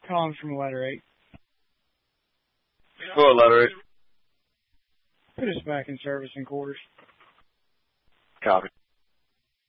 Calling from letter 8. Hello, letter 8. Put us back in service and quarters. Copy.